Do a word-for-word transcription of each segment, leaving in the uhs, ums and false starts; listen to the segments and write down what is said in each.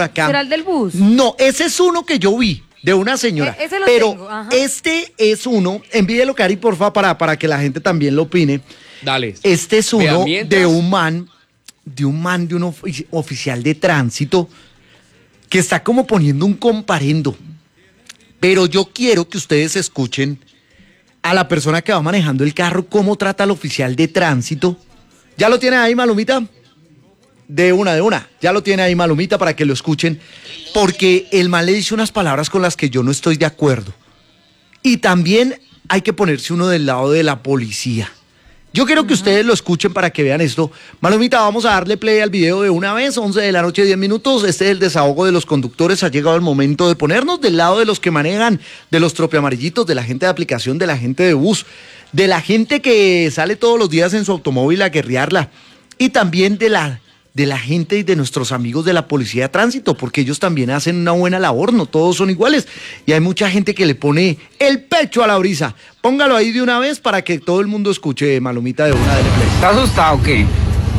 por acá. ¿Será el del bus? No, ese es uno que yo vi. De una señora. E- ese lo Pero tengo, ajá. este es uno, envíelo, Cari, porfa, para, para que la gente también lo opine. Dale. Este es uno Vea, mientras- de un man, de un man, de un ofi- oficial de tránsito que está como poniendo un comparendo. Pero yo quiero que ustedes escuchen a la persona que va manejando el carro, cómo trata al oficial de tránsito. ¿Ya lo tiene ahí, Malumita? De una, de una. Ya lo tiene ahí, Malumita, para que lo escuchen. Porque el man le dice unas palabras con las que yo no estoy de acuerdo. Y también hay que ponerse uno del lado de la policía. Yo quiero que ustedes lo escuchen para que vean esto. Malumita, vamos a darle play al video de una vez, once de la noche, diez minutos. Este es el desahogo de los conductores. Ha llegado el momento de ponernos del lado de los que manejan, de los tropiamarillitos, de la gente de aplicación, de la gente de bus, de la gente que sale todos los días en su automóvil a guerrearla. Y también de la, de la gente y de nuestros amigos de la policía de tránsito, porque ellos también hacen una buena labor, no todos son iguales. Y hay mucha gente que le pone el pecho a la brisa. Póngalo ahí de una vez para que todo el mundo escuche, Malumita, de una de las veces. ¿Estás asustado o qué?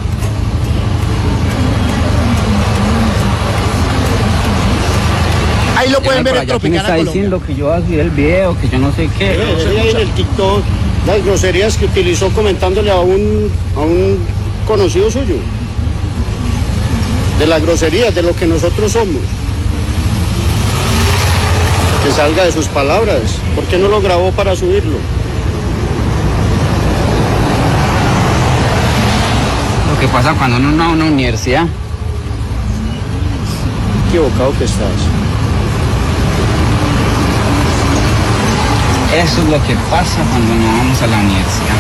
Ahí lo pueden ver en ¿Quién Tropicana está Colombia. diciendo que yo voy a subir el video, que yo no sé qué? Ese ahí en el TikTok, las groserías que utilizó comentándole a un, a un conocido suyo. De las groserías, de lo que nosotros somos. Que salga de sus palabras. ¿Por qué no lo grabó para subirlo? Lo que pasa cuando uno va a una universidad. Equivocado que estás. Eso es lo que pasa cuando no vamos a la universidad.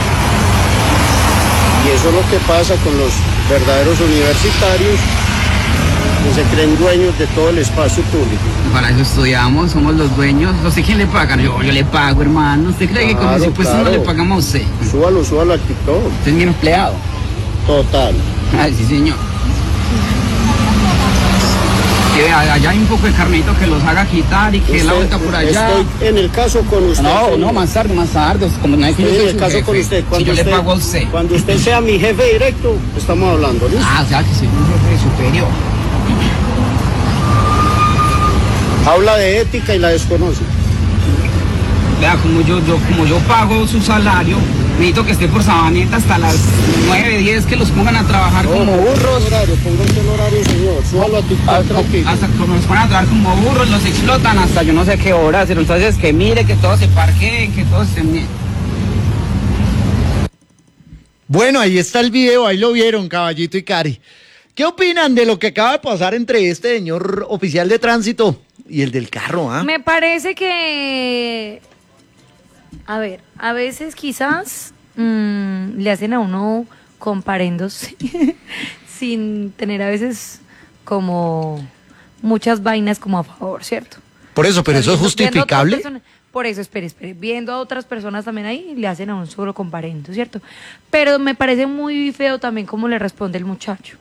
Y eso es lo que pasa con los verdaderos universitarios que se creen dueños de todo el espacio público. Para eso estudiamos, somos los dueños. ¿No sé quién le paga? Yo, yo le pago, hermano. ¿Usted cree que con Claro, ese puesto claro. no le pagamos a usted? Súbalo, súbalo al TikTok. Usted es mi empleado. Total. Ay, sí, señor. Que allá hay un poco de carnito que los haga quitar y que la vuelta por allá. Estoy en el caso con usted. No, señor. no, más tarde, más tarde. Como no es que yo Estoy soy en el su caso jefe. con usted. Si Cuando yo usted, le pago a usted. Cuando usted sea mi jefe directo, estamos hablando, ¿listo? Ah, o sea que soy un jefe superior. Habla de ética y la desconoce. Vea, como yo, yo, como yo pago su salario, necesito que esté por Sabaneta hasta las nueve, diez, que los pongan a trabajar como burros. Horario, póngase el horario, señor. Súbalo a TikTok, Hasta, tranquilo. hasta que nos ponen a trabajar como burros, los explotan hasta yo no sé qué horas. Entonces que mire, que todos se parqueen, que todos estén bien. Bueno, ahí está el video, ahí lo vieron, Caballito y Cari. ¿Qué opinan de lo que acaba de pasar entre este señor oficial de tránsito y el del carro? ¿Ah? Me parece que, a ver, a veces quizás mmm, le hacen a uno comparendos sin tener a veces como muchas vainas como a favor, ¿cierto? Por eso, pero O sea, eso es viendo- viendo a otras justificable. personas- Por eso, espere, espere, viendo a otras personas también ahí, le hacen a un solo comparendo, ¿cierto? Pero me parece muy feo también cómo le responde el muchacho.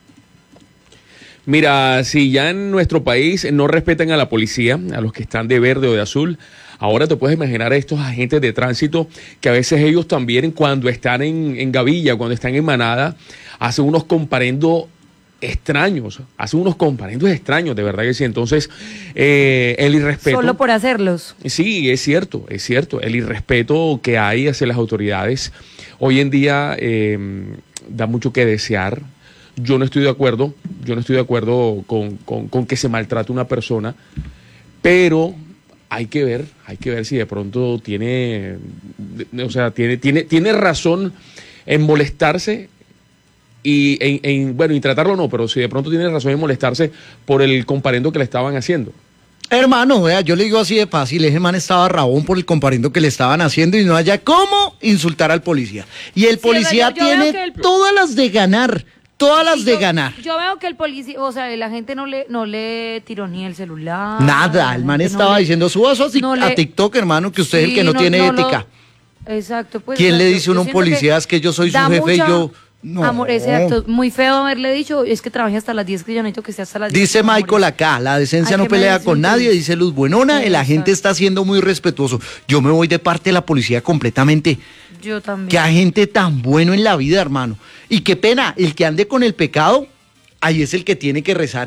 Mira, si ya en nuestro país no respetan a la policía, a los que están de verde o de azul, ahora te puedes imaginar a estos agentes de tránsito que a veces ellos también cuando están en, en gavilla, cuando están en manada, hacen unos comparendos extraños, hacen unos comparendos extraños, de verdad que sí. Entonces, eh, el irrespeto... Solo por hacerlos. Sí, es cierto, es cierto. El irrespeto que hay hacia las autoridades hoy en día eh, da mucho que desear. Yo no estoy de acuerdo, yo no estoy de acuerdo con, con, con que se maltrate una persona, pero hay que ver, hay que ver si de pronto tiene, o sea, tiene, tiene, tiene razón en molestarse y en, en, bueno, y tratarlo no, pero si de pronto tiene razón en molestarse por el comparendo que le estaban haciendo. Hermano, vea, yo le digo así de fácil, ese man estaba rabón por el comparendo que le estaban haciendo y no haya cómo insultar al policía. Y el Sí, o sea, policía yo- yo veo tiene que el- todas las de ganar, todas las Sí, de yo- ganar. Yo veo que el policía, o sea, la gente no le, no le tiró ni el celular. Nada, la el man gente no estaba le- diciendo, suba eso a, no a le- TikTok, hermano, que usted es el Sí, que no, tiene lo- ética. Exacto. Pues, ¿Quién o sea, le yo- dice a yo un siento policía es que yo soy su da jefe y mucha- yo... No. Amor, exacto. Muy feo haberle dicho, es que trabaje hasta las diez, que yo necesito que esté hasta las diez. Dice amor. Michael acá, la decencia Ay, no qué pelea merecido. con nadie, dice Luz Buenona, Sí, el agente exacto. está siendo muy respetuoso. Yo me voy de parte de la policía completamente. Yo también. Qué agente tan bueno en la vida, hermano. Y qué pena, el que ande con el pecado, ahí es el que tiene que rezar.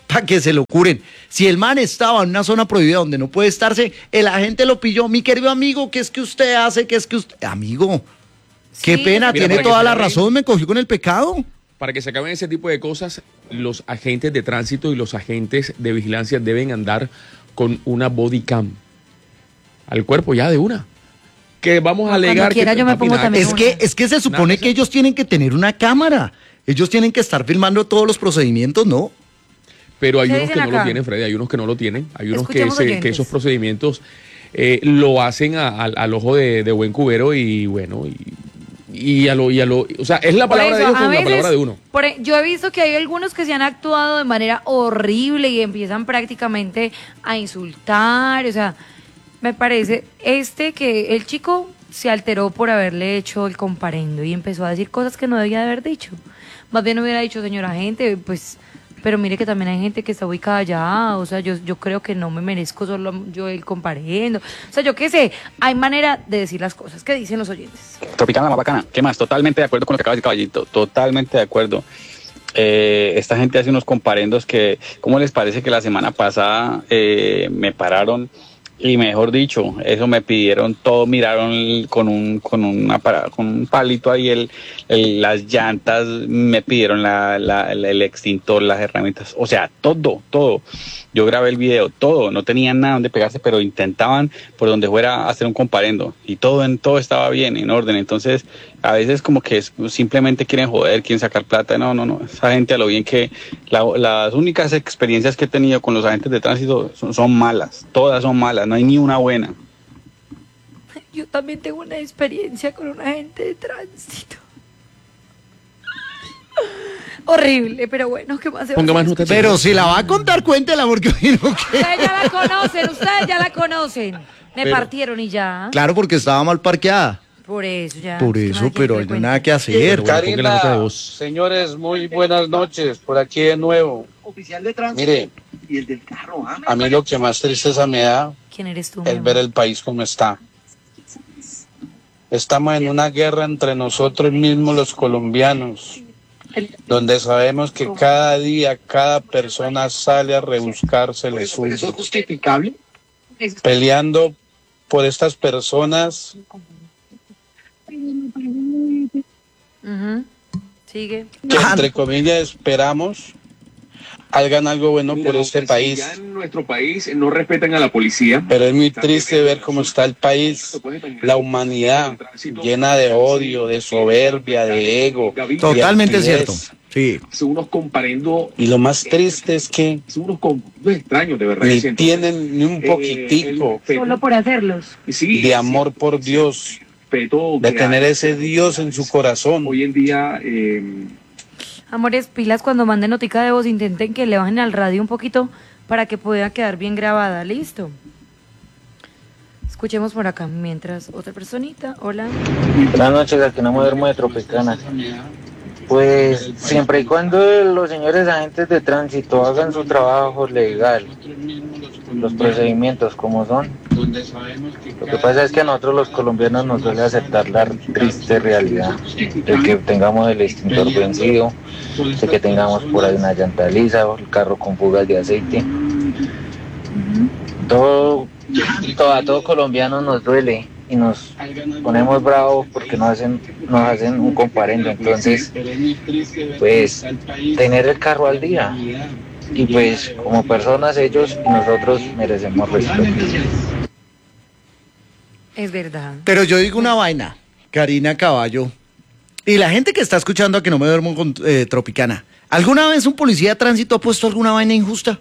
para que se lo curen. Si el man estaba en una zona prohibida donde no puede estarse, el agente lo pilló. Mi querido amigo, ¿qué es que usted hace? ¿Qué es que usted...? Amigo, qué Sí, pena, Mira, tiene para que toda se la acabe- razón, me cogió con el pecado. Para que se acaben ese tipo de cosas, los agentes de tránsito y los agentes de vigilancia deben andar con una body cam al cuerpo ya de una. Que vamos a Cuando alegar quiera que yo me papi, pongo nada también Es una. que, es que se supone Nada, que ellos tienen que tener una cámara. Ellos tienen que estar filmando todos los procedimientos, ¿no? Pero hay ¿Qué unos que dicen no lo acá? tienen, Freddy, hay unos que no lo tienen, hay unos que, Escuchemos se- que oyentes. esos procedimientos eh, lo hacen a- al- al ojo de, de buen cubero y bueno, y, y a lo, y a lo, o sea, es la Por palabra eso, de ellos a con la veces, palabra de uno. por e- yo he visto que hay algunos que se han actuado de manera horrible y empiezan prácticamente a insultar, o sea, me parece este que el chico se alteró por haberle hecho el comparendo y empezó a decir cosas que no debía de haber dicho. Más bien hubiera dicho, señora gente, pues, pero mire que también hay gente que está ubicada allá, o sea, yo, yo creo que no me merezco solo yo el comparendo, o sea, yo qué sé, hay manera de decir las cosas. ¿Qué dicen los oyentes? Tropicana, más bacana. ¿Qué más? Totalmente de acuerdo con lo que acaba de decir Caballito. Totalmente de acuerdo. Eh, esta gente hace unos comparendos que, ¿cómo les parece que la semana pasada eh, me pararon? Y mejor dicho, eso me pidieron todo, miraron el- con un con un apara- con un palito ahí el, el- las llantas, me pidieron la, la- el, el extintor, las herramientas, o sea, todo, todo. Yo grabé el video, todo, no tenían nada donde pegarse, pero intentaban por donde fuera hacer un comparendo y todo en todo estaba bien, en orden. Entonces, a veces como que es- simplemente quieren joder, quieren sacar plata. No, no, no. Esa gente a lo bien que la- las únicas experiencias que he tenido con los agentes de tránsito son, son malas, todas son malas, no hay ni una buena. Yo también tengo una experiencia con un agente de tránsito. Horrible, pero bueno, ¿qué más se va a Ponga hacer? más nota. Pero si la va a contar, cuéntela, porque no que... Ustedes ya la conocen, ustedes ya la conocen. Me Pero- partieron y ya. Claro, porque estaba mal parqueada. Por eso ya. Por ¿Qué eso, más pero quiere no hay nada que hacer. Bueno, ponga la nota de Karina, voz. señores, muy buenas noches, por aquí de nuevo. Mire, a mí lo que más tristeza me da ¿Quién eres tú? mi es amor? ver el país como está. Estamos en una guerra entre nosotros mismos los colombianos, donde sabemos que cada día cada persona sale a rebuscarse el suyo. ¿Eso es justificable? Peleando por estas personas Ujú. Sigue. que entre comillas esperamos hagan algo bueno por este país. Ya en nuestro país no respetan a la policía. Pero es muy triste ver cómo está el país, la humanidad llena de odio, de soberbia, de ego. de Totalmente altivez. cierto. Sí. Son unos comparendo, Y lo más triste es que son unos com- unos extraños de verdad. ni Entonces, tienen ni un eh, poquitico el Solo por hacerlos. sí, de amor por Dios, respeto de que tener hay. ese Dios en su corazón. Hoy en día, eh, Amores, pilas, cuando manden notica de voz, intenten que le bajen al radio un poquito para que pueda quedar bien grabada. Listo. Escuchemos por acá mientras otra personita. Hola. Buenas noches, aquí no me duermo de Tropicana. Pues siempre y cuando los señores agentes de tránsito hagan su trabajo legal, los procedimientos como son. Lo que pasa es que a nosotros los colombianos nos duele aceptar la triste realidad de que tengamos el extintor vencido, de que tengamos por ahí una llanta lisa o el carro con fugas de aceite. Todo, todo a todo colombiano nos duele y nos ponemos bravos porque nos hacen, nos hacen un comparendo. Entonces, pues tener el carro al día. Y pues como personas ellos y nosotros merecemos respeto. Es verdad. Pero yo digo una vaina, Karina Caballo, y la gente que está escuchando a que no me duermo con eh, Tropicana, ¿alguna vez un policía de tránsito ha puesto alguna vaina injusta?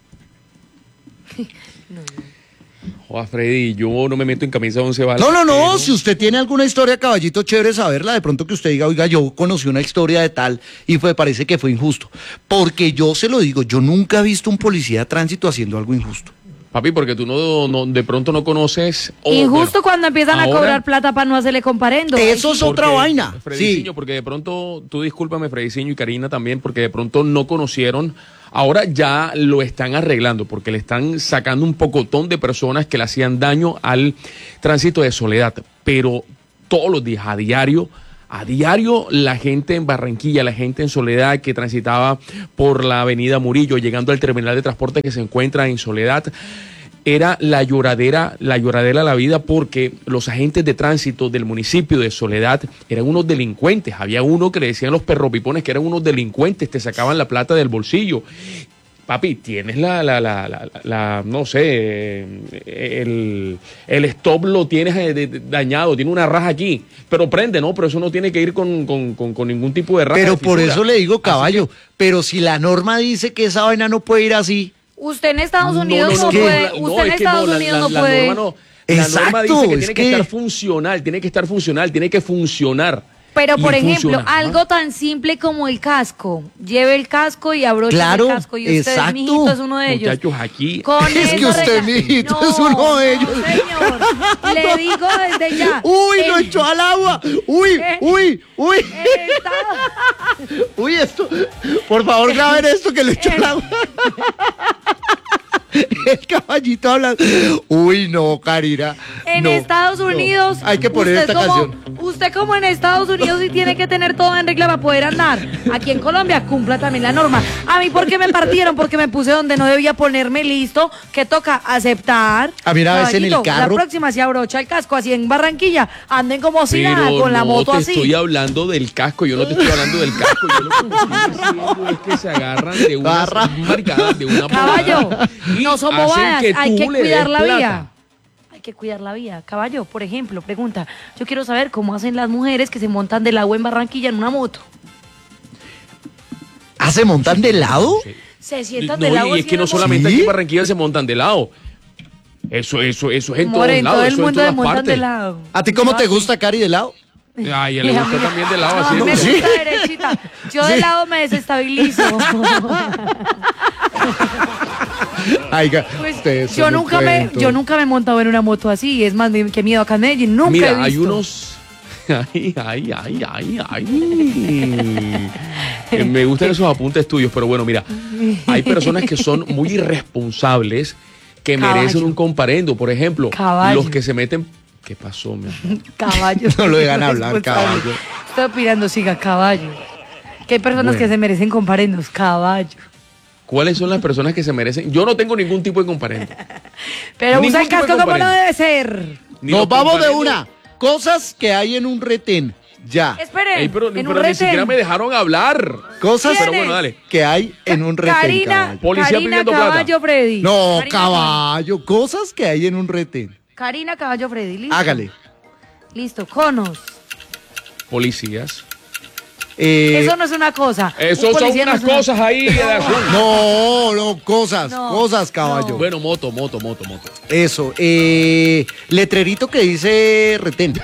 Joder, Freddy, yo no me meto en camisa de once balas. No, no, no, pero- si usted tiene alguna historia, Caballito, chévere saberla, de pronto que usted diga, oiga, yo conocí una historia de tal y fue, parece que fue injusto. Porque yo se lo digo, yo nunca he visto un policía de tránsito haciendo algo injusto. Papi, porque tú no, no de pronto no conoces. o, y justo bueno, cuando empiezan a ahora- cobrar plata para no hacerle comparendo. Eso es otra Porque, vaina. Frediciño, Sí. porque de pronto, tú discúlpame, Frediciño y Karina también, porque de pronto no conocieron. Ahora ya lo están arreglando, porque le están sacando un pocotón de personas que le hacían daño al tránsito de Soledad. Pero todos los días, a diario, A diario la gente en Barranquilla, la gente en Soledad que transitaba por la avenida Murillo, llegando al terminal de transporte que se encuentra en Soledad, era la lloradera, la lloradera de la vida, porque los agentes de tránsito del municipio de Soledad eran unos delincuentes. Había uno que le decían los perropipones que eran unos delincuentes, te sacaban la plata del bolsillo. Papi, tienes la, la, la, la, la no sé, el, el stop lo tienes dañado, tiene una raja aquí, pero prende, ¿no? Pero eso no tiene que ir con, con, con, con ningún tipo de raja. Pero de por fisura. eso le digo, caballo, que, pero si la norma dice que esa vaina no puede ir así. Usted en Estados No, Unidos no, no, no, puede, no, no, usted en es que Estados no, la- Unidos la- no la puede. norma no. La Exacto, norma dice que es tiene que, que- estar funcional, tiene que estar funcional, tiene que funcionar. Pero, Y por ejemplo, funciona, ¿no? algo tan simple como el casco. Lleve el casco y abroche Claro, el casco. Y usted, exacto. mijito, es uno de ellos. Muchachos, aquí Con Es que eso usted, rega- mijito, No, es uno de ellos. No, señor. Le digo desde ya. Uy, lo El- echó al agua. Uy, Eh. uy, uy. el Estado- Uy, esto. Por favor, graben esto que lo echó al agua. El caballito hablando. Uy, no, Karina. En no, Estados no. Unidos, Hay que poner usted esta como, canción. Usted como en Estados Unidos sí tiene que tener todo en regla para poder andar. Aquí en Colombia cumpla también la norma. A mí, ¿por qué me partieron? Porque me puse donde no debía ponerme, listo. ¿Qué toca? Aceptar. A mí una vez en el Caballito, carro- La próxima se abrocha el casco, así en Barranquilla. Anden como si Pero nada, con la no moto te así. estoy hablando del casco, yo no te estoy hablando del casco, yo lo que estoy diciendo es que se agarran de unas Barra. marcadas, de una Caballo, bobada y no son hacen bobadas, que hay tú que le cuidar des la plata. vía. Hay que cuidar la vía. Caballo, por ejemplo, pregunta, yo quiero saber cómo hacen las mujeres que se montan del agua en Barranquilla en una moto. ¿Ah, se montan de lado? Sí. Se sientan No, del agua y es así que en no la moto. solamente ¿Sí? aquí en Barranquilla se montan de lado. Eso, eso, eso es en More, todos en lados, todo el eso en mundo todas se montan partes. de lado. ¿A ti cómo Yo te así. gusta, Cari, de lado? Ay, a él le Y a gusta mí- también de lado, No, así a mí me es. ¿Sí? gusta derechita. Yo de Sí. lado me desestabilizo. Ay, ga- Pues, ustedes yo son un nunca me, cuento. yo nunca me he montado en una moto así. Es más, me- qué miedo acá en Medellín. Nunca he Mira, visto. hay unos... Ay, ay, ay, ay, ay. Eh, Me gustan esos apuntes tuyos, pero bueno, mira, hay personas que son muy irresponsables que Caballo. merecen un comparendo. Por ejemplo, Caballo. los que se meten... ¿Qué pasó, mi amor? Caballo. No lo dejan hablar, Responsable. caballo. Estoy opinando, siga, caballo. Que hay personas Bueno. que se merecen comparendos, caballo. ¿Cuáles son las personas que se merecen? Yo no tengo ningún tipo de comparendo. Pero Ningún usa el tipo de casco como no comparendo. debe ser. Ni Nos los vamos de comparendos- una. Cosas que hay en un retén. Ya. Esperen, Ey, pero en pero un ni retén. siquiera me dejaron hablar. Cosas Pero bueno, dale. que hay en un retén. Karina, caballo. Policía Karina pidiendo plata. Caballo Freddy. No, Karina caballo. Cosas que hay en un retén. Karina Caballo Freddy, listo. Hágale. Listo, conos. Policías. Eh, Eso no es una cosa. Eso Un son policía no unas es una- cosas ahí de azul. No, no, cosas. No, cosas, caballo. no. Bueno, moto, moto, moto, moto. Eso. Eh, letrerito que dice retén.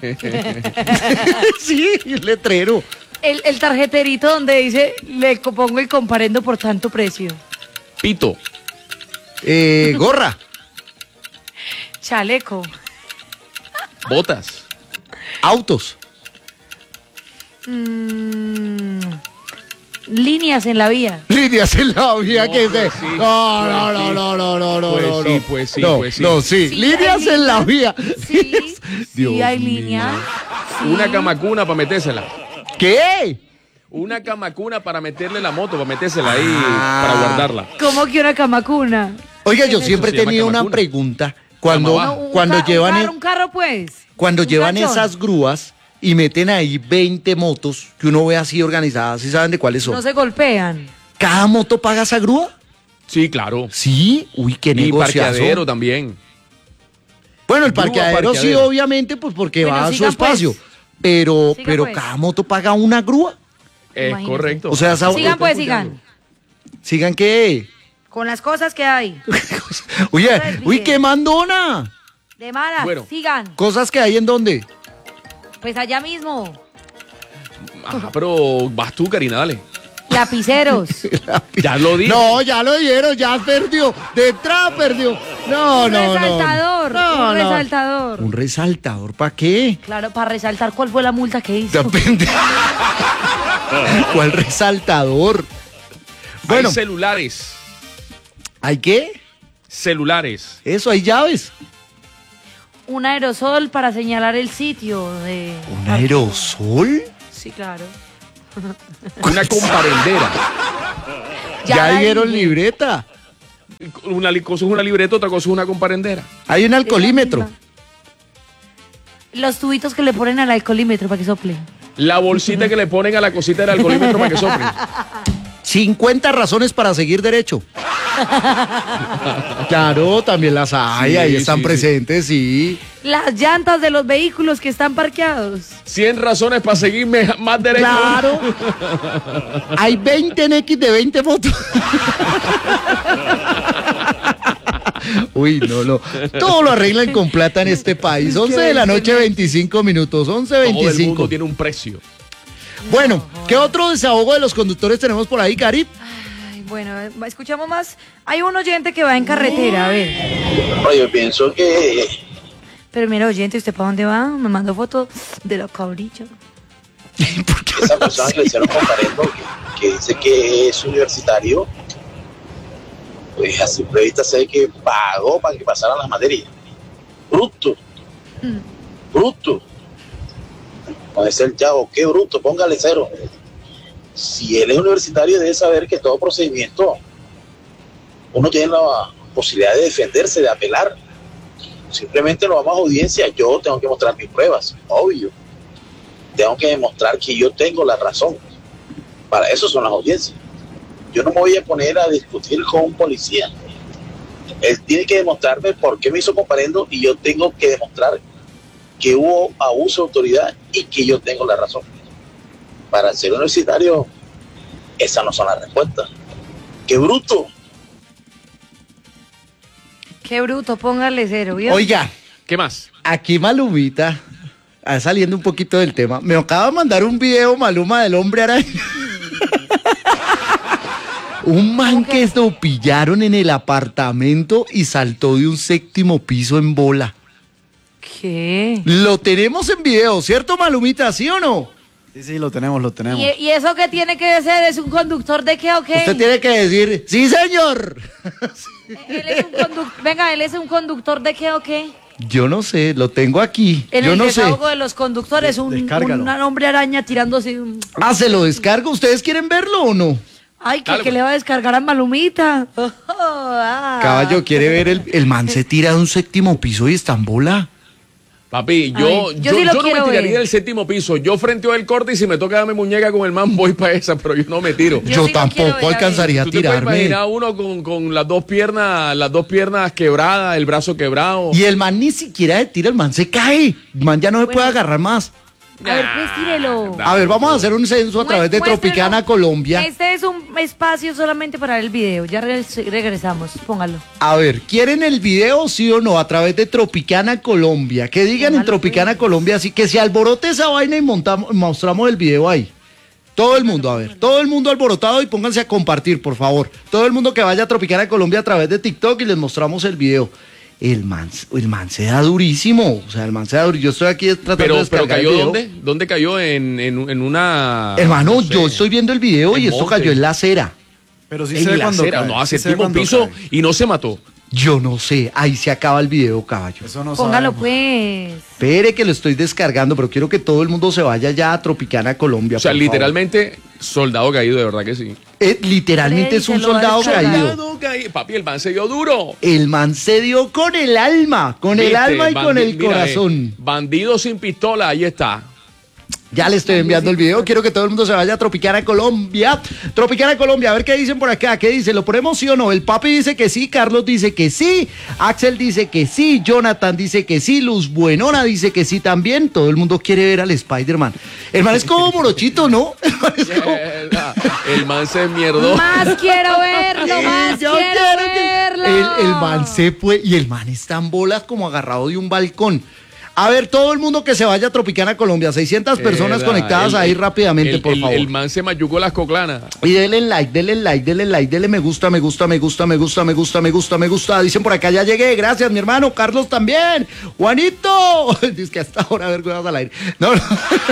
Sí, letrero. El, el tarjeterito donde dice, le co- pongo el comparendo por tanto precio. Pito. Eh, gorra. Chaleco. Botas. Autos. Mm, líneas en la vía. Líneas en la vía No, que pues se. sí, No, pues no, no, sí. no, no, no, no, Pues no, sí, no. pues sí, no, pues sí. No, sí. Sí, líneas hay en la líneas. vía. Sí, Líneas. Dios sí hay mío. líneas. Sí. Una camacuna para metérsela. ¿Qué? Una camacuna para meterle la moto, para metérsela ahí, Ah. para guardarla. ¿Cómo que una camacuna? Oiga, yo Eso siempre he se llama tenido una camacuna. pregunta. Cuando, Cama Un cuando ca- un llevan, carro, e- un carro, pues. cuando Un llevan planchón. esas grúas y meten ahí veinte motos que uno ve así organizadas, ¿sí saben de cuáles son? No se golpean. ¿Cada moto paga esa grúa? Sí, claro. Sí. Uy, qué Y negociazo. parqueadero también. Bueno, el Grúa, parqueadero, sí, parqueadero. obviamente, pues porque Bueno, va a su sigan, pues. espacio. Pero, Sigan, pero pues. cada moto paga una grúa. Es Imagínate. correcto. O sea, esa- Sigan, Estoy pues, escuchando. sigan. ¿Sigan qué? Con las cosas que hay. Oye, Ustedes uy, bien. qué mandona. De malas, Bueno. sigan. Cosas que hay en dónde. Pues allá mismo. Ajá, pero vas tú, Karina, dale. Lapiceros. Ya lo dije. No, ya lo dieron, ya perdió. Detrás perdió. No, un no, no. resaltador. No, un no. resaltador. ¿Un resaltador para qué? Claro, para resaltar cuál fue la multa que hizo. Depende. ¿Cuál resaltador? Bueno, Hay celulares. ¿hay qué? Celulares. Eso, hay llaves. Un aerosol para señalar el sitio de... ¿Un aerosol? Sí, claro. Una comparendera. Ya, Ya la dieron dije. libreta. Una li- cosa es una libreta, otra cosa es una comparendera. Hay un alcoholímetro. Los tubitos que le ponen al alcoholímetro para que sople. La bolsita que le ponen a la cosita del alcoholímetro para que sople. cincuenta razones para seguir derecho. Claro, también las hay, Sí, ahí están sí, sí. presentes, sí. Las llantas de los vehículos que están parqueados. cien razones para seguirme más derecho. Claro. Hay veinte en X de veinte motos. Uy, no, no. Todo lo arreglan con plata en este país. once de la noche, veinticinco minutos. once Todo el mundo veinticinco. tiene un precio. Bueno, ¿qué otro desahogo de los conductores tenemos por ahí, Cari? Ay, bueno, eh, escuchamos más. Hay un oyente que va en carretera, a ver. No, yo pienso que Pero mira, oyente, ¿usted para dónde va? Me mandó foto de la cabrilla. esa persona que le hicieron comparendo, que, que dice que es universitario, pues a simple vista se ve que pagó para que pasaran las materias. Bruto, bruto. Puede ser el chavo, qué bruto, póngale cero. Si él es universitario, debe saber que todo procedimiento uno tiene la posibilidad de defenderse, de apelar. Simplemente lo vamos a audiencia, yo tengo que mostrar mis pruebas, obvio. Tengo que demostrar que yo tengo la razón. Para eso son las audiencias. Yo no me voy a poner a discutir con un policía. Él tiene que demostrarme por qué me hizo comparendo y yo tengo que demostrar que hubo abuso de autoridad y que yo tengo la razón. Para ser universitario, esas no son las respuestas. ¡Qué bruto! Qué bruto, póngale cero, ¿vio? Oiga, ¿Qué más? aquí Malumita, ah, saliendo un poquito del tema, me acaba de mandar un video, Maluma, del hombre araña. Un man que lo pillaron en el apartamento y saltó de un séptimo piso en bola. ¿Qué? Lo tenemos en video, ¿cierto, Malumita? ¿Sí o no? Sí, sí, lo tenemos, lo tenemos. ¿Y, y eso qué tiene que ser? ¿Es un conductor de qué o qué? Usted tiene que decir, sí, señor. Él es un conduc- Venga, él es un conductor de qué o qué. Yo no sé, lo tengo aquí. En Yo el no sé. desahogo de los conductores, un, Descárgalo. un hombre araña tirándose un... Ah, se lo descargo. ¿Ustedes quieren verlo o no? Ay, que, Dale, que pues. le va a descargar a Malumita. Oh, ah. Caballo, ¿quiere ver el, el man se tira de un séptimo piso y está en bola? Papi, yo, Ay, yo yo, sí lo yo no me quiero tiraría ver. del séptimo piso. Yo frenteo el corte y si me toca darme muñeca con el man, voy para esa, pero yo no me tiro. Yo Yo, sí lo quiero tampoco ver, a ver. alcanzaría a Tú te puedes tirarme. imaginar a uno con, con las dos piernas, las dos piernas quebradas, el brazo quebrado. Y el man ni siquiera se tira, el man se cae. El man ya no se Bueno. puede agarrar más. A ver, pues tírelo. A ver, vamos a hacer un censo a través de Muéstrelo. Tropicana Colombia. Este es un espacio solamente para ver el video. Ya re- regresamos. Póngalo. A ver, ¿quieren el video, sí o no? A través de Tropicana Colombia. Que digan en Póngalo, Tropicana pues. Colombia, así que se alborote esa vaina y montamos, mostramos el video ahí. Todo el mundo, a ver, todo el mundo alborotado y pónganse a compartir, por favor. Todo el mundo que vaya a Tropicana Colombia a través de TikTok y les mostramos el video. El man, el man se da durísimo, o sea, el man se da durísimo. Yo estoy aquí tratando de Pero, pero descargar cayó el video. ¿dónde? ¿Dónde cayó? En, en, en una... Hermano, no sé, yo estoy viendo el video en y esto monte. cayó en la acera. Pero sí en se ve la cuando acera, cae, no, a sí se ve séptimo cuando piso cae. y no se mató. Yo no sé, ahí se acaba el video, caballo. Eso no Póngalo, sabemos. pues. Espere que lo estoy descargando, pero quiero que todo el mundo se vaya ya a Tropicana Colombia. O sea, por favor. literalmente, soldado caído, de verdad que sí. Eh, literalmente Ey, es un se lo va a soldado descargar. caído. Soldado caído. Papi, el man se dio duro. El man se dio con el alma, con el ¿Viste? alma y con Bandi- el mira, corazón. eh, bandido sin pistola, ahí está. Ya le estoy enviando el video. Quiero que todo el mundo se vaya a Tropicana Colombia. Tropicana Colombia, a ver qué dicen por acá. ¿Qué dicen? ¿Lo ponemos sí o no? El papi dice que sí, Carlos dice que sí, Axel dice que sí, Jonathan dice que sí, Luz Buenona dice que sí también. Todo el mundo quiere ver al Spider-Man. El man es como morochito, ¿no? El man es como... Eh, El man se mierdó. Más quiero verlo, más Yo quiero, quiero que- verlo. El, el man se fue y el man está en bolas como agarrado de un balcón. A ver, todo el mundo que se vaya a Tropicana Colombia, seiscientas personas Era, conectadas el- ahí rápidamente, el- por el- favor. El man se mayucó las coclanas. Y denle like, denle like, denle like, denle me gusta, me gusta, me gusta, me gusta, me gusta, me gusta, me gusta. Dicen por acá, ya llegué, gracias, mi hermano, Carlos también. Juanito, dice que hasta ahora, a ver, cuidado al aire. No, no.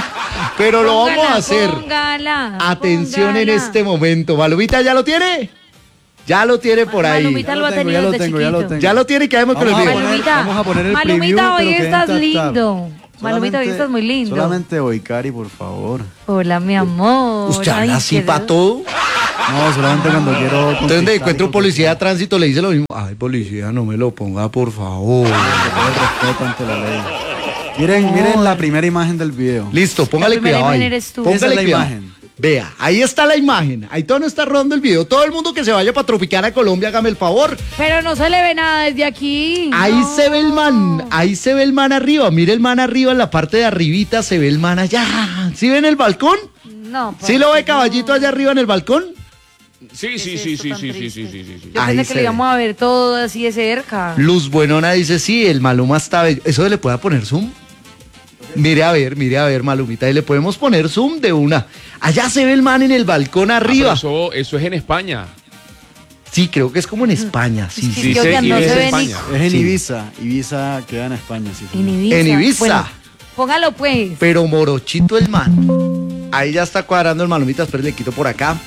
Pero lo vamos a Póngala, hacer. Póngala. Atención en póngala. este momento. Malumita, ¿ya lo tiene? Ya lo tiene por ahí. Malumita lo ha tengo, tenido ya lo desde tengo, ya lo chiquito. tengo. Ya lo tiene y quedemos con el Vamos a video. poner- Malumita, vamos a poner el Malumita, preview, hoy pero que estás en tap, tap. lindo. Malumita, hoy Solamente- estás muy lindo. Solamente hoy, Cari, por favor. Hola, mi amor. ¿Usted Ay, habla así qué para re- todo? No, solamente cuando quiero. Entonces, donde conquistar encuentra un y policía de tránsito, le dice lo mismo. Ay, policía, no me lo ponga, por favor. conquistar el respeto ante la ley. Miren, miren la primera imagen del video. Listo, póngale La primera cuidado ahí. imagen eres tú. Esa Póngale es la cuidado. imagen. Vea, ahí está la imagen. Ahí todo no está rodando el video. Todo el mundo que se vaya para Tropicana, Colombia, hágame el favor. Pero no se le ve nada desde aquí. Ahí No. se ve el man, ahí se ve el man arriba. Mire el man arriba, en la parte de arribita se ve el man allá. ¿Sí ven el balcón? No, ¿Sí lo ve parce, Caballito no. allá arriba en el balcón? Sí, sí, es sí, esto sí, tan sí, sí, triste? sí, sí, sí, sí. Yo Ahí pensé se que le ve. íbamos a ver todo así de cerca. Luz Buenona dice, sí, el Maluma está bello. ¿Eso le puede poner zoom? Mire a ver, mire a ver, Malumita, y le podemos poner zoom de una. Allá se ve el man en el balcón Ah, pero arriba. eso, eso es en España. Sí, creo que es como en España, sí, Sí, sí. sí, Dice oigan, no Ibiza, se ve ni- España. Es en Sí. Ibiza. Ibiza queda en España, sí. En señor. Ibiza. En Ibiza. Bueno, póngalo pues. Pero morochito el man. Ahí ya está cuadrando el Malumita, espera, le quito por acá.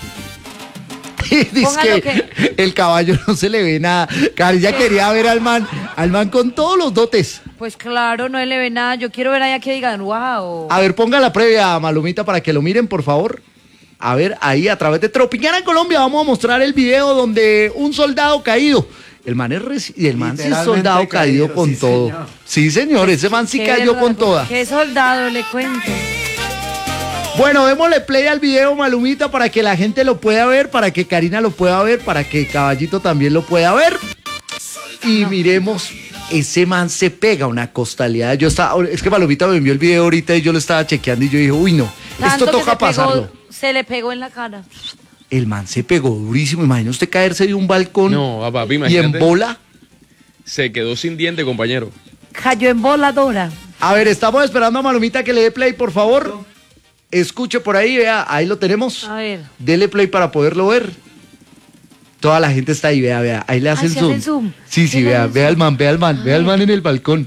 Y dice Póngalo que el caballo no se le ve nada. Carilla quería ver al man, al man con todos los dotes. Pues claro, no le ve nada. Yo quiero ver allá que digan, wow. A ver, ponga la previa, Malumita, para que lo miren, por favor. A ver, ahí a través de Tropicana en Colombia vamos a mostrar el video donde un soldado caído. El man es, reci- y el man sí es Literalmente soldado caído, caído, con sí, todo. señor. Sí, señor, ese man sí Qué cayó verdad, con toda. Qué soldado, le cuento. Bueno, démosle play al video, Malumita, para que la gente lo pueda ver, para que Karina lo pueda ver, para que Caballito también lo pueda ver. Y miremos, ese man se pega una costalidad. Yo estaba, es que Malumita me envió el video ahorita y yo lo estaba chequeando y yo dije, uy, no, Tanto esto que toca se pegó- pasarlo. Se le pegó en la cara. El man se pegó durísimo. Imagina usted caerse de un balcón No, papi, y en imagínate. bola. Se quedó sin diente, compañero. Cayó en voladora. A ver, estamos esperando a Malumita que le dé play, por favor. Escuche por ahí, vea, ahí lo tenemos. A ver. Dele play para poderlo ver. Toda la gente está ahí, vea, vea. Ahí le hacen ¿se zoom. hacen zoom? Sí, sí, ¿Sí le vea, hacen vea zoom? al man, vea al man, vea al man en el balcón.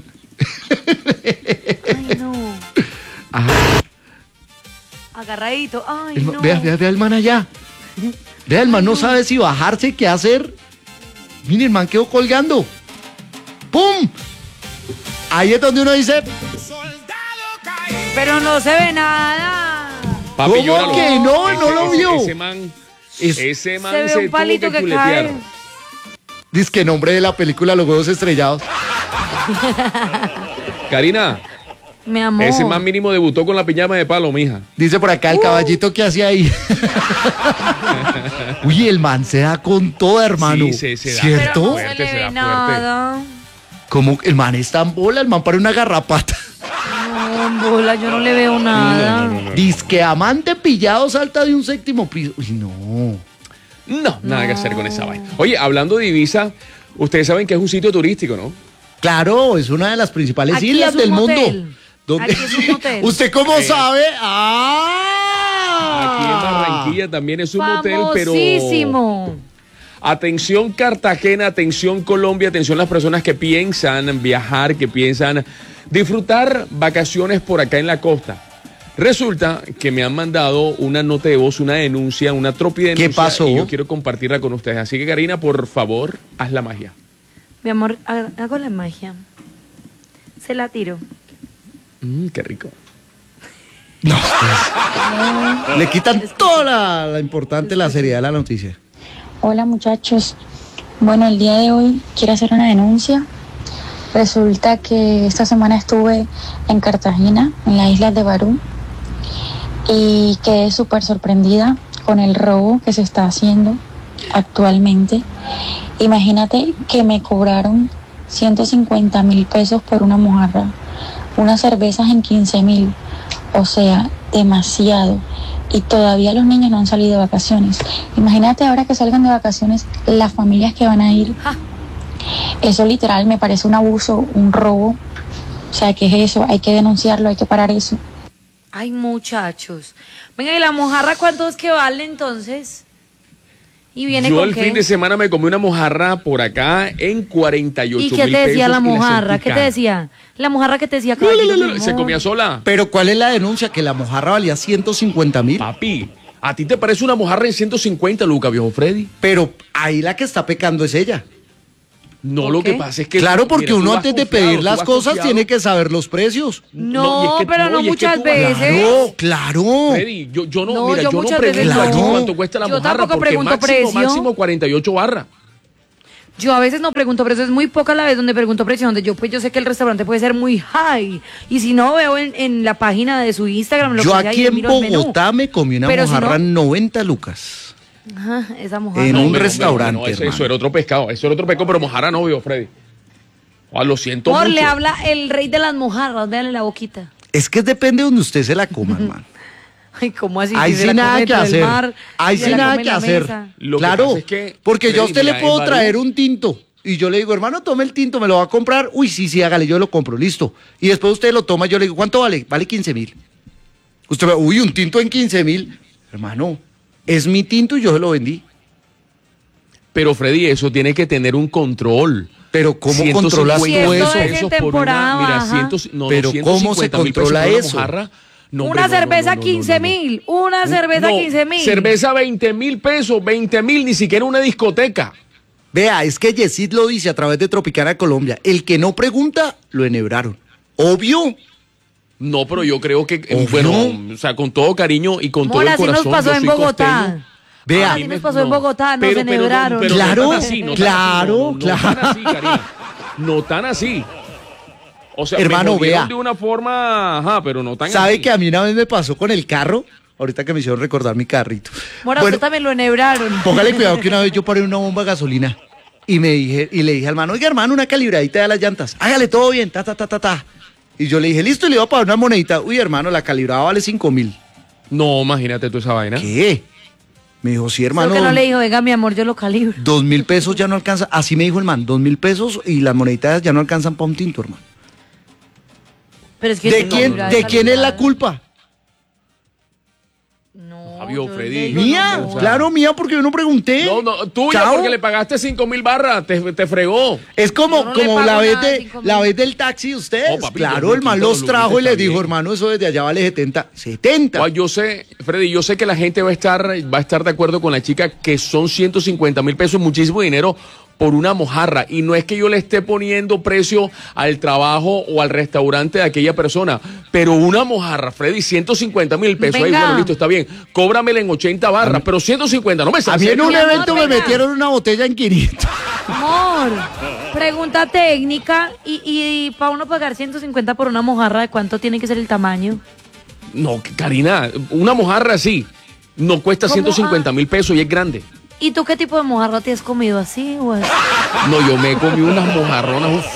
Ay, no. Ajá. Agarradito. Ay, El man- no. Vea, vea, vea al man allá. Vea, el man no sabe si bajarse, qué hacer. Miren, el man quedó colgando. ¡Pum! Ahí es donde uno dice, Pero no se ve nada. Papi, ¿Cómo llóralo. que no? No lo ese- vio. Ese man, Es- ese man Se ve se, un palito tuvo que que chuletear. cae. dice que nombre de la película Los Huevos Estrellados. Karina, Mi amor. ese man mínimo debutó con la piñama de palo, mija. Dice por acá el caballito que hacía ahí. Uy, el man se da con toda, hermano. Sí, se- se da. Pero ¿Cierto? no se Fuerte, le se ve da fuerte. nada. Como el man está en bola, el man para una garrapata. No, en bola, yo no le veo nada. Dice que amante pillado salta de un séptimo piso. Uy, no. No, nada que hacer con esa vaina. Oye, hablando de Ibiza, ustedes saben que es un sitio turístico, ¿no? Claro, es una de las principales Aquí islas es un del motel. mundo. ¿Dónde? Aquí es un motel. ¿Usted cómo Eh, sabe? Aquí en ¡Ah! Barranquilla también es un motel, pero... Famosísimo. Atención Cartagena, atención Colombia, atención las personas que piensan viajar, que piensan disfrutar vacaciones por acá en la costa. Resulta que me han mandado una nota de voz, una denuncia, una tropidenuncia. ¿Qué pasó? Y yo quiero compartirla con ustedes. Así que Karina, por favor, haz la magia. Mi amor, ha- hago la magia. Se la tiro. Mm, qué rico. Le quitan toda la, la importante, la seriedad de la noticia. Hola muchachos, bueno el día de hoy quiero hacer una denuncia. Resulta que esta semana estuve en Cartagena, en las islas de Barú, y quedé súper sorprendida con el robo que se está haciendo actualmente. Imagínate que me cobraron ciento cincuenta mil pesos por una mojarra, unas cervezas en quince mil, o sea, demasiado. Y todavía los niños no han salido de vacaciones. Imagínate ahora que salgan de vacaciones las familias que van a ir. Eso literal me parece un abuso, un robo. O sea, ¿qué es eso? Hay que denunciarlo, hay que parar eso. Ay, muchachos. Venga, ¿y la mojarra cuánto es que vale entonces? ¿Y viene Yo con el qué? fin de semana me comí una mojarra por acá en cuarenta y ocho ¿Y mil qué pesos. te decía la y mojarra? sentí ¿Qué te cara. decía? La mojarra que te decía, caballito, mi Se amor. comía sola. Pero ¿cuál es la denuncia? Que la mojarra valía ciento cincuenta mil. Papi, ¿A ti te parece una mojarra en ciento cincuenta, Luca, viejo Freddy? Pero ahí la que está pecando es ella. No, lo que pasa es que... Claro, porque mira, tú uno vas antes de confiado, pedir tú las vas cosas confiado. tiene que saber los precios. No, y es que- pero no y es que muchas tú- veces. Claro, claro. Freddy, yo, yo no, No, mira, yo yo, no muchas pregunto veces aquí no. cuánto cuesta la Yo mojarra, tampoco porque pregunto máximo, precio. máximo cuarenta y ocho barras. Yo a veces no pregunto precio, es muy poca la vez donde pregunto precio, donde yo pues yo sé que el restaurante puede ser muy high. Y si no, veo en, en la página de su Instagram, lo Yo que sea, aquí y en miro el menú. Bogotá me comí una Pero si mojarra no- noventa lucas. Ajá, esa mojarra. En un hombre, restaurante, hombre, no, eso, hermano. eso era otro pescado, eso era otro pescado, pero mojarra no, vio Freddy. Ah, lo siento Amor, mucho. le habla el rey de las mojarras, véanle la boquita. Es que depende de donde usted se la coma, hermano. Ay, ¿cómo así? Ahí Si se sí la nada come que dentro del hacer. mar, Ahí se sí la nada come en que la hacer. mesa. Lo que Claro, pasa es que, porque yo a Freddy, usted le mira, puedo en Barú- traer un tinto y yo le digo, hermano, tome el tinto, me lo va a comprar. Uy, sí, sí, hágale, yo lo compro, listo. Y después usted lo toma, yo le digo, ¿cuánto vale? Vale quince mil. Usted me, uy, un tinto en quince mil. Hermano, es mi tinto y yo se lo vendí. Pero Freddy, eso tiene que tener un control. Pero ¿cómo ciento controlas cincuenta tú eso? es en pesos por temporada una, mira, baja. cien, no, Pero no, ¿cómo se ciento cincuenta mil pesos controla por una eso? mojarra. No, Una hombre, no, no, cerveza no, no, no, quince no. mil, una cerveza No, quince mil. cerveza veinte mil pesos, veinte mil, ni siquiera una discoteca. Vea, es que Yesid lo dice a través de Tropicana Colombia. El que no pregunta, lo enhebraron. Obvio. No, pero yo creo que, eh, Obvio. bueno, o sea, con todo cariño y con todo Mora, el así nos corazón. pasó yo en soy Bogotá. costeño. Vea. A mí Así me- nos pasó en Bogotá, nos pero- pero no- enhebraron. pero no Claro, tan así, no tan claro, así, no, no, no tan claro. así, Karina. No tan así. O sea, Hermano, me jodieron vea. de una forma, ajá, pero no tan ¿Sabe así. que a mí una vez me pasó con el carro? Ahorita que me hicieron recordar mi carrito. Mora, Bueno, usted también lo enhebraron. póngale cuidado que una vez yo paré una bomba de gasolina y me dije, y le dije al hermano, oiga hermano, una calibradita de las llantas. Hágale todo bien, ta, ta, ta, ta, ta. Y yo le dije, listo, y le iba a pagar una monedita. Uy, hermano, la calibrada vale cinco mil. No, imagínate tú esa vaina. ¿Qué? Me dijo, sí, Hermano, hermano. que no le dijo, venga, mi amor, yo lo calibro. Dos mil pesos ya no alcanza. Así me dijo el man, dos mil pesos y las moneditas ya no alcanzan para un tinto, hermano. Pero es que ¿De es quién, calibrada, ¿de quién es la calibrada. culpa? No, Fabio, yo Freddy. le digo, Mía, no, no. claro, mía, porque yo no pregunté. No, no, tuya Chao. porque le pagaste cinco mil barras, te, te fregó. Es como, Yo no le como pago la, vez nada de de, cinco mil. la vez del taxi de ustedes. Oh, papito, claro, el man Luquito, los trajo Luquito y les está dijo, bien. hermano, eso desde allá vale setenta. setenta. Ah, yo sé, Freddy, yo sé que la gente va a estar, va a estar de acuerdo con la chica que son ciento cincuenta mil pesos, muchísimo dinero por una mojarra. Y no es que yo le esté poniendo precio al trabajo o al restaurante de aquella persona, pero una mojarra, Freddy, ciento cincuenta mil pesos. Ahí, Venga. bueno, listo, está bien. Cóbramela en ochenta barras, pero ciento cincuenta, no me A mí en un Mi amor, evento me venga. metieron una botella en quinientos. Amor, pregunta técnica. Y, y, para uno pagar ciento cincuenta por una mojarra, ¿de cuánto tiene que ser el tamaño? No, Karina, una mojarra así no cuesta ¿Cómo? ciento cincuenta mil pesos y es grande. ¿Y tú qué tipo de mojarra te has comido así? O así? No, yo me comí unas mojarronas. uf.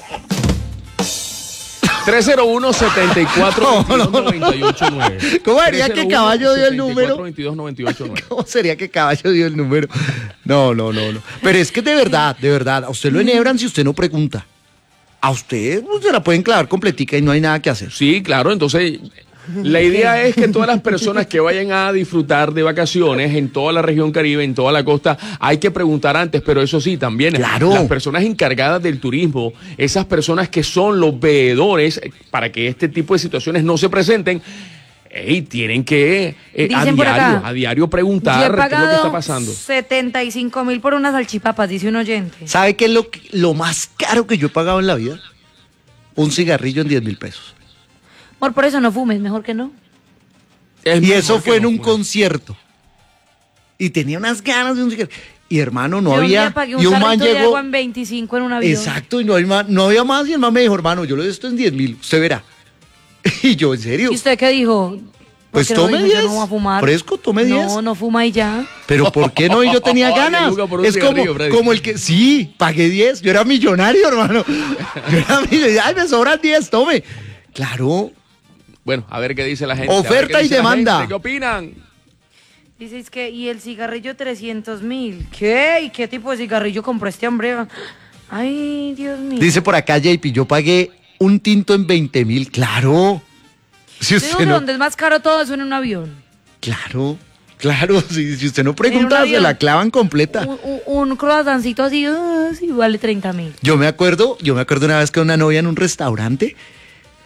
tres cero uno, setenta y cuatro, veintidós, noventa y ocho, nueve. ¿Cómo sería que Caballo dio el número? veintidós, noventa y ocho, nueve. ¿Cómo sería que Caballo dio el número? No, no, no, no. Pero es que de verdad, de verdad, a usted lo enhebran si usted no pregunta. A usted pues, se la pueden clavar completica y no hay nada que hacer. Sí, claro, entonces la idea es que todas las personas que vayan a disfrutar de vacaciones en toda la región Caribe, en toda la costa, hay que preguntar antes, pero eso sí, también Claro. las personas encargadas del turismo, esas personas que son los veedores eh, para que este tipo de situaciones no se presenten, ey, tienen que eh, a Dicen por diario, acá, a diario Yo preguntar he qué es lo que está pagado pasando. setenta y cinco mil por unas salchipapas, dice un oyente. ¿Sabe qué es lo, que- lo más caro que yo he pagado en la vida? Un cigarrillo en diez mil pesos. Amor, por eso no fumes, mejor que no. Es Y mejor eso que fue en no un fumen. concierto. Y tenía unas ganas de un cigarrillo. Y hermano, no Yo un había. día pagué un Y un man sarrito de llegó. agua en veinticinco en un avión. Exacto, y no, hay más, no había más. Y el man me dijo, hermano, yo lo de esto en diez mil. Usted verá. Y yo, ¿en serio? ¿Y usted qué dijo? ¿Por Pues qué no tome dijo, yo diez. no voy a fumar? Fresco, tome diez. No, no fuma y ya. Pero ¿por qué no? Y yo tenía Ay, ganas. Luca, por un Es como, cigarrillo, Freddy. como el que. Sí, pagué diez. Yo era millonario, hermano. Yo era millonario. Ay, me sobran diez, tome. Claro. Bueno, a ver qué dice la gente. a ver Oferta qué y dice la demanda. gente, ¿qué opinan? Dices que, y el cigarrillo trescientos mil. ¿Qué? ¿Y qué tipo de cigarrillo compró este hombre? Ay, Dios mío. Dice por acá J P, yo pagué un tinto en veinte mil. Claro. Si Yo usted digo que no. donde es más caro todo eso en un avión. Claro. Claro. Si, si usted no En pregunta, un se avión. la clavan completa. Un, un, un croissancito así, ah, sí, vale treinta mil. Yo me acuerdo, yo me acuerdo una vez que una novia en un restaurante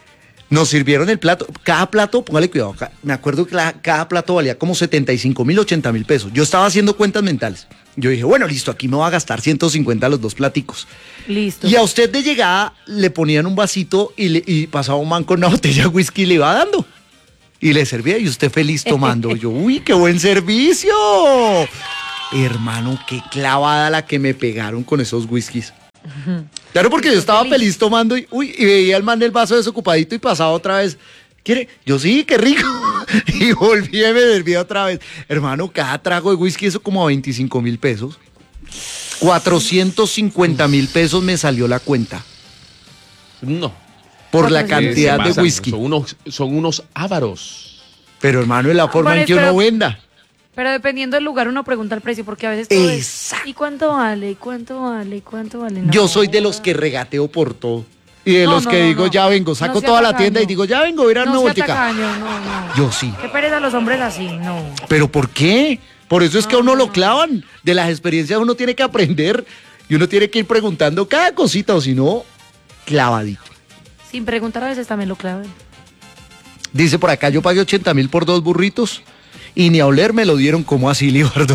Nos sirvieron el plato, cada plato, póngale cuidado, ca- me acuerdo que la- cada plato valía como setenta y cinco mil, ochenta mil pesos. Yo estaba haciendo cuentas mentales. Yo dije, bueno, listo, aquí me voy a gastar ciento cincuenta los dos platicos. Listo. Y a usted de llegada le ponían un vasito y, le, y pasaba un man con una botella de whisky y le iba dando. Y le servía y usted feliz tomando. Yo, uy, qué buen servicio. Hermano, qué clavada la que me pegaron con esos whiskies. Claro, porque yo estaba feliz tomando y, uy, y veía al man del vaso desocupadito y pasaba otra vez. ¿Quiere? Yo sí, qué rico. Y volví y me servía otra vez. Hermano, cada trago de whisky, eso como a veinticinco mil pesos. cuatrocientos cincuenta mil pesos me salió la cuenta. No. Por la Eh, se cantidad de pasan, whisky. Son unos, son unos ávaros. Pero hermano, es la forma Bueno, en que pero- uno venda. Pero dependiendo del lugar uno pregunta el precio, porque a veces todo es, Exacto. ¿y cuánto vale? ¿Y cuánto vale? ¿Y cuánto vale? No. Yo soy de los que regateo por todo. Y de No, los no, que no, digo, no. ya vengo, saco No sea toda la tacaño. tienda y digo, ya vengo, voy a ir a dar No una sea vueltica. tacaño, no, no. Yo sí. Qué pereza los hombres así, no. ¿Pero por qué? Por eso es que a uno lo clavan. De las experiencias uno tiene que aprender y uno tiene que ir preguntando cada cosita, o si no, clavadito. Sin preguntar a veces también lo clave. Dice por acá, yo pagué ochenta mil por dos burritos y ni a oler me lo dieron como así, Libardo.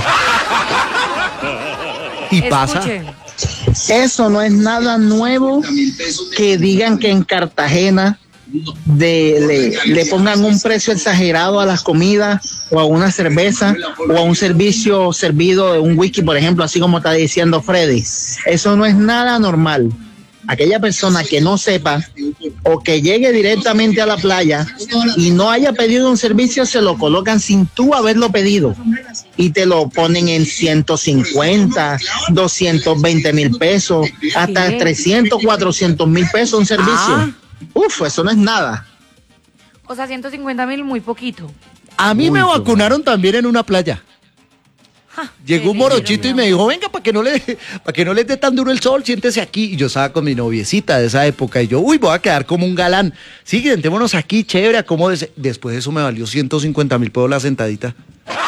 Y pasa. Escuchen. Eso no es nada nuevo que digan que en Cartagena de, le, le pongan un precio exagerado a las comidas o a una cerveza o a un servicio servido de un whisky, por ejemplo, así como está diciendo Freddy. Eso no es nada normal. Aquella persona que no sepa o que llegue directamente a la playa y no haya pedido un servicio, se lo colocan sin tú haberlo pedido y te lo ponen en ciento cincuenta, doscientos veinte mil pesos, hasta ¿Qué? trescientos, cuatrocientos mil pesos un servicio. Ah. Uf, eso no es nada. O sea, ciento cincuenta mil, muy poquito. A mí me vacunaron también en una playa. Llegó un qué morochito y me dijo, venga, para que no le, para que no les dé tan duro el sol, siéntese aquí. Y yo estaba con mi noviecita de esa época y yo, uy, voy a quedar como un galán. Sí, sentémonos aquí, chévere, acomódese. Después de eso me valió ciento cincuenta mil pesos la sentadita.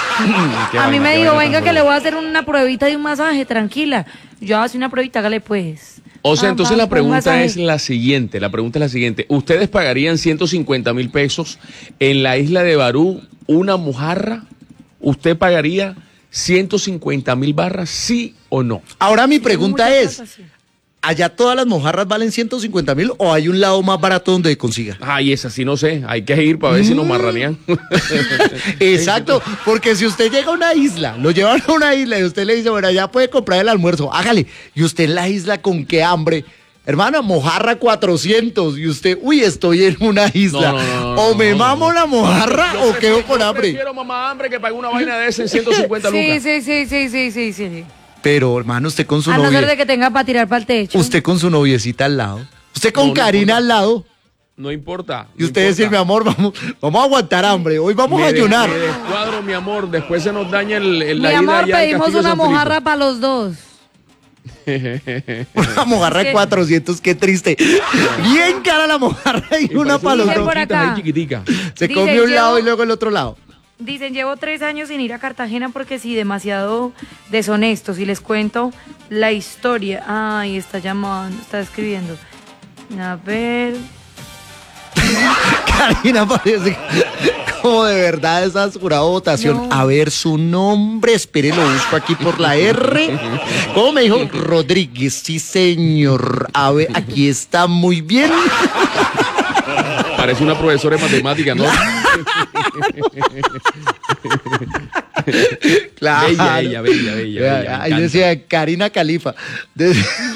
A mí me dijo, venga que le voy a hacer una pruebita de un masaje, tranquila. Yo hago una pruebita, hágale pues. O sea, Ah, entonces va, la un pregunta masaje. es la siguiente, la pregunta es la siguiente. ¿Ustedes pagarían ciento cincuenta mil pesos en la isla de Barú una mojarra? ¿Usted pagaría ciento cincuenta mil barras, sí o no? Ahora mi pregunta mucha es, plata, sí. ¿allá todas las mojarras valen ciento cincuenta mil o hay un lado más barato donde consiga? Ay, esa sí no sé, hay que ir para ver si nos marranean. Exacto, porque si usted llega a una isla, lo llevan a una isla y usted le dice, bueno, ya puede comprar el almuerzo, hágale. Y usted en la isla con qué hambre. Hermana, mojarra cuatrocientos y usted, uy, estoy en una isla. No, no, no, o no, me no, mamo la mojarra o quedo con Yo hambre. prefiero mamá hambre que pague una vaina de esa en ciento cincuenta Sí, lucas. sí, sí, sí, sí, sí, sí. Pero, hermano, usted con su A no ser novia, de que tenga para tirar para el techo. usted con su noviecita al lado, usted con No, no Karina importa. al lado, No importa. y usted decir, mi amor, vamos, vamos a aguantar hambre, hoy vamos a ayunar. Me descuadro, mi amor, después se nos daña el, el- Mi la ida amor, allá al pedimos Castillo una San Felipe. mojarra para los dos. Una mojarra de Sí. cuatrocientos, qué triste. Bien cara la mojarra y, Y una parece para los Dicen dos. por roquitas ahí acá. chiquitica. Se Dicen, come un lado llevo- y luego el otro lado. Dicen, llevo tres años sin ir a Cartagena porque sí, demasiado deshonestos. Y les cuento la historia. Ay, está llamando, está escribiendo. A ver. Karina parece como de verdad esa jurado votación. No. A ver su nombre, espere, lo busco aquí por la R. ¿Cómo me dijo? Rodríguez, sí señor. A ver, aquí está muy bien. Parece una profesora de matemáticas, ¿no? Claro. Bella ella, bella, bella, Vea, bella, me ahí encanta. decía Karina Califa. De-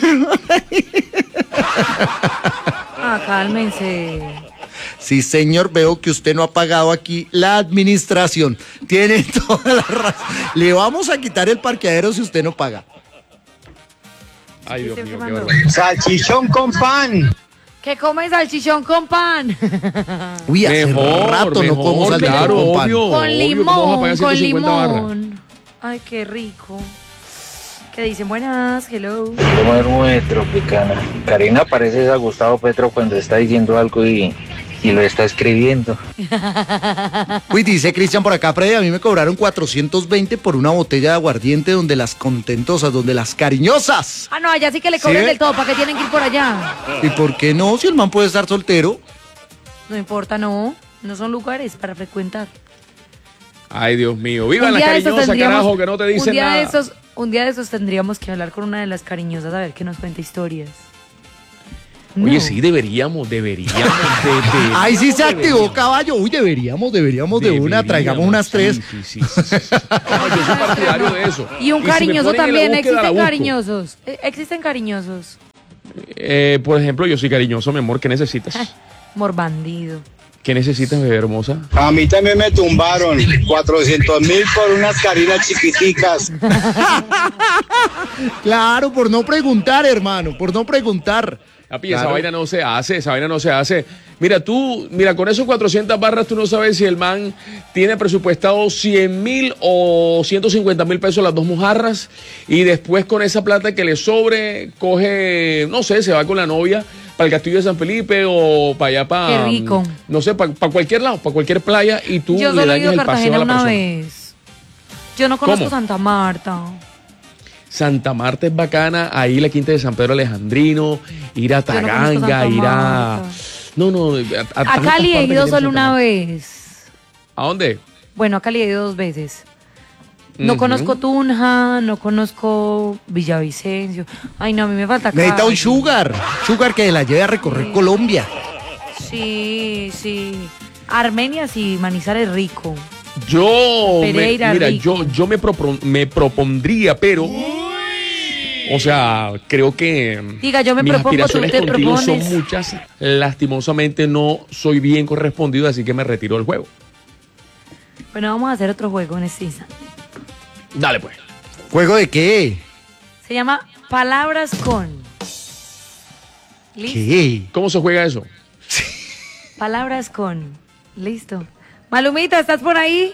Ah, cálmense. Sí, señor, veo que usted no ha pagado aquí la administración. Tiene toda la razón. Le vamos a quitar el parqueadero si usted no paga. Ay, Dios mío, qué firmando. barbaridad. Salchichón con pan. ¿Qué comes salchichón con pan? Uy, hace Mejor, rato no como mejor, salchichón claro, con pan. obvio. Con obvio, ¿cómo vamos a pagar limón, con ciento cincuenta barras? limón. Ay, qué rico. ¿Qué dicen? Buenas, hello. Comer muy tropicana. Karina parece a Gustavo Petro cuando está diciendo algo y, y lo está escribiendo. Uy, dice Cristian por acá, Freddy, a mí me cobraron cuatrocientos veinte por una botella de aguardiente donde las contentosas, donde las cariñosas. Ah, no, allá sí que le ¿Sí cobran ve? del todo. ¿Para qué tienen que ir por allá? ¿Y por qué no? Si el man puede estar soltero. No importa, no. No son lugares para frecuentar. Ay, Dios mío. Viva Un la día de estos cariñosa, tendríamos- carajo, que no te un dicen día nada. De esos, un día de esos tendríamos que hablar con una de las cariñosas a ver que nos cuenta historias. Oye, No. sí, deberíamos, deberíamos. de- de- Ahí sí se activó, deberíamos. caballo. Uy, deberíamos, deberíamos de una. Deberíamos, Traigamos unas tres. Sí, sí, sí, sí, sí, sí. No, yo soy partidario de eso. Y un si me cariñoso ponen en la también. búsqueda, la Existen busco. cariñosos. Eh, Existen cariñosos. Eh, por ejemplo, yo soy cariñoso, mi amor. ¿Qué necesitas? Morbandido. ¿Qué necesitas, bebé hermosa? A mí también me tumbaron cuatrocientos mil por unas carinas chiquiticas. Claro, por no preguntar, hermano, por no preguntar. Papi, esa Claro. vaina no se hace, esa vaina no se hace. Mira, tú, mira, con esos cuatrocientas barras tú no sabes si el man tiene presupuestado cien mil o ciento cincuenta mil pesos las dos mojarras y después con esa plata que le sobre, coge, no sé, se va con la novia para el Castillo de San Felipe o para allá, para... Qué rico. No sé, para cualquier lado, para cualquier playa y tú Yo le solo he ido dañas a el paseo a Cartagena la una persona. vez. Yo no conozco ¿Cómo? Santa Marta. Santa Marta es bacana, ahí la quinta de San Pedro Alejandrino, ir a Yo no conozco Taganga, Santa ir a... Marta. No, no, a, a A tantas Cali he partes que ido tiene solo Santa una Marta. vez. ¿A dónde? Bueno, a Cali he ido dos veces. No Ujú. conozco Tunja, no conozco Villavicencio. Ay, no, a mí me falta Necesita un Cali. sugar. Sugar que la lleve a recorrer Colombia. Sí, sí. Armenia sí, Manizales rico. Yo, me- Pereira, mira, rico. yo, yo me, propon- me propondría, pero, o sea, creo que Diga, yo me mis propongo, tú aspiraciones te contigo propones. son muchas. Lastimosamente no soy bien correspondido, así que me retiro del juego. Bueno, vamos a hacer otro juego en este instante. Dale, pues. ¿Juego de qué? Se llama Palabras con. ¿Listo? ¿Qué? ¿Cómo se juega eso? Palabras con. Listo. Malumita, ¿estás por ahí?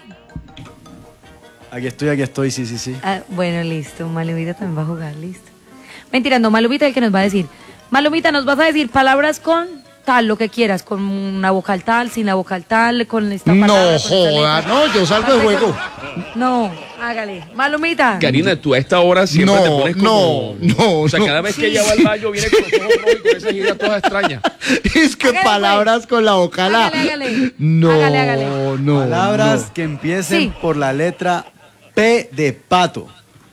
Aquí estoy, aquí estoy, sí, sí, sí. Ah, bueno, listo. Malumita también va a jugar, listo. Mentira, no, Malumita es el que nos va a decir. Malumita, nos vas a decir palabras con tal, lo que quieras, con una vocal tal, sin la vocal tal, con esta No palabra, con esta joda, letra. no, yo salgo de juego. No, hágale. Malumita. Karina, tú a esta hora siempre No, te pones como... no, no, O sea, no. cada vez que Sí. ella va al baño viene con los ojos rojos y con esas giras todas extrañas. Es que Hágale, palabras con la vocal A. Hágale, hágale. No, Hágale, hágale. no. Palabras no. que empiecen Sí. por la letra P de pato.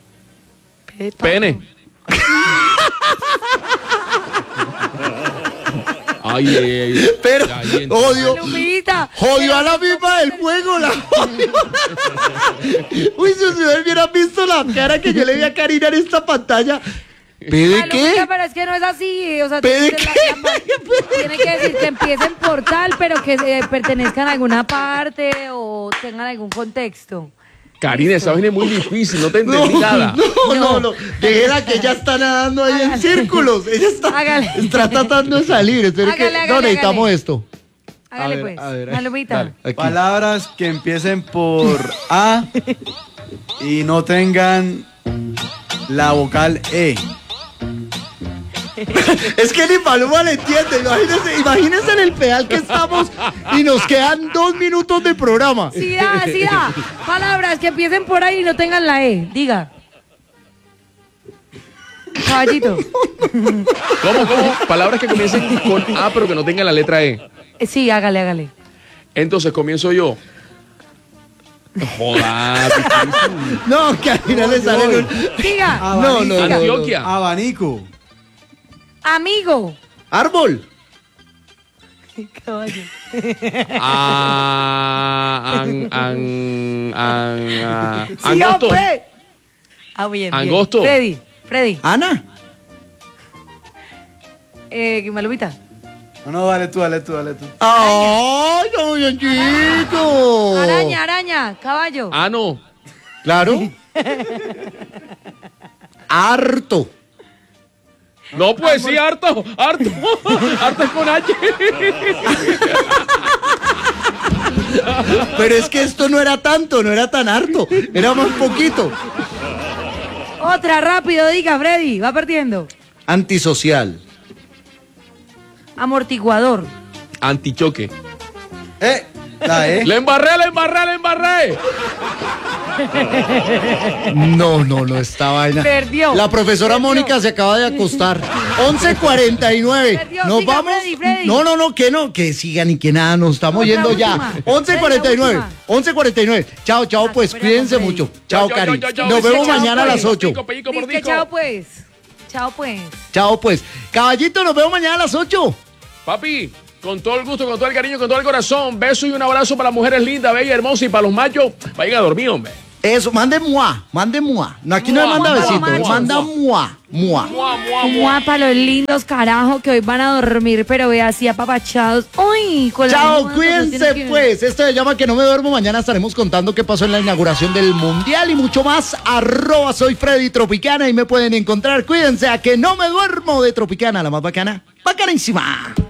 Pene. Ay, ay, ay. Pero, Ya, ahí entra. odio, Malumita. jodió a la misma del juego. La... Uy, si ustedes hubieran visto la cara que yo le vi a Karina en esta pantalla. ¿P de Malumita, qué? pero es que no es así. O sea, ¿P de tiene que qué? ser la- Tiene que decir que empiecen por tal, pero que eh, pertenezcan a alguna parte o tengan algún contexto. Karina, esa vaina es muy difícil, no te entendí No, nada. no, no, no. Déjela que ella está nadando ahí en Hágale. círculos. Ella está, Hágale. está tratando de salir. Espere que- Hágale, hágale, no, necesitamos hágale. esto. Hágale ver, pues. a ver, Malumita. dale. Aquí. Palabras que empiecen por A y no tengan la vocal E. Es que ni Paloma le entiende. Imagínense, imagínense en el pedal que estamos y nos quedan dos minutos de programa. Sí da, sí da. Palabras que empiecen por ahí y no tengan la E. Diga. Caballito. ¿Cómo, cómo? Palabras que comiencen con A pero que no tengan la letra E. Eh, Sí, hágale, hágale. Entonces comienzo yo. Joda, difícil. No, que a Karina le sale un... Diga. No, no, no, no. Antioquia. Abanico. Amigo. Árbol. Caballo. Ah, an, an, an, ah, Sí, angosto. hombre. Ah, bien, bien. Angosto. Freddy, Freddy. Ana. Eh, Malumita. No, no, dale tú, dale tú, dale tú. ¡Ay, no, bien chico! Araña, araña, caballo. Ah, no. Claro. Harto. No, pues sí, harto, harto. Harto es con H. Pero es que esto no era tanto, no era tan harto. Era más poquito. Otra, rápido, diga, Freddy. Va perdiendo. Antisocial. Amortiguador. Antichoque. E. La E. Le embarré, le embarré, le embarré. No, no, no, esta vaina. Perdió. La profesora Perdió. Mónica se acaba de acostar. once cuarenta y nueve. Perdió. Nos Siga, vamos. Freddy, Freddy. No, no, no, que no, que sigan y que nada, nos estamos Otra yendo ya. última. once cuarenta y nueve. Freddy, la once cuarenta y nueve. Chao, chao, pues, espera, cuídense Freddy. mucho. Chao, Yo, yo, Cari. yo, yo, Nos yo. vemos Chao, mañana a las pues. ocho. Pellico, pellico, Dice que mordico. chao pues. Chao pues. Chao, pues. Caballito, nos vemos mañana a las ocho. Papi, con todo el gusto, con todo el cariño, con todo el corazón. Beso y un abrazo para las mujeres lindas, bellas, hermosas y para los machos. Vayan a dormir, hombre. Eso, mande mua, mande mua. No, aquí no Mua, me manda mua, besito, mua, mua, manda mua. mua, mua. Mua, mua, mua. Mua para los lindos, carajo, que hoy van a dormir, pero ve así apapachados. Uy, con la Chao, almohada, pero cuídense tiene que- pues. Esto se llama Que No Me Duermo. Mañana estaremos contando qué pasó en la inauguración del Mundial y mucho más. Arroba soy Freddy Tropicana y me pueden encontrar. Cuídense a Que No Me Duermo de Tropicana, la más bacana. Bacanísima.